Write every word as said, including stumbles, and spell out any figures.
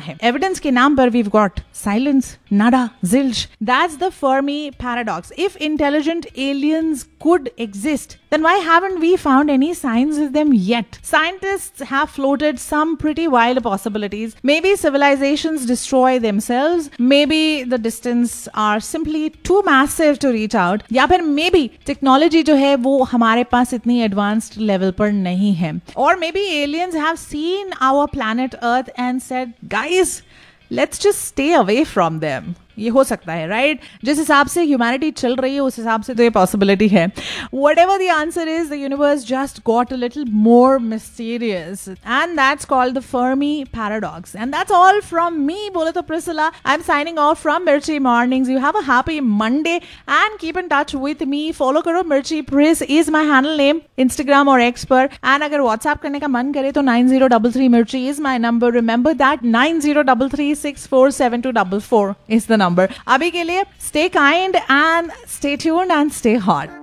है. Evidence के नाम पर we've got silence, nada, zilch. That's the Fermi paradox. If intelligent aliens could exist, then why haven't we found any signs of them yet? Scientists have floated some pretty wild possibilities. Maybe civilizations destroy themselves. Maybe the distance are simply too massive to reach out. या फिर maybe technology जो है वो हमारे पास इतनी advanced level पर नहीं है. Or maybe aliens have seen our planet Earth and said, guys, let's just stay away from them. ये हो सकता है, राइट? जिस हिसाब से ह्यूमैनिटी चल रही है उस हिसाब से तो ये पॉसिबिलिटी है. Whatever the answer is, the universe just got a little more mysterious, and that's called the Fermi paradox. And that's all from me, बोले तो Priscilla. I'm signing off from Mirchi Mornings. You have a happy Monday and keep in touch with me. Follow करो Mirchi Pris is my handle name, Instagram और X पर. And अगर WhatsApp करने का मन करे तो nine zero three three Mirchi is my number. Remember that nine zero three three six four seven two four four is the number. अभी के लिए stay kind and stay tuned and stay hot.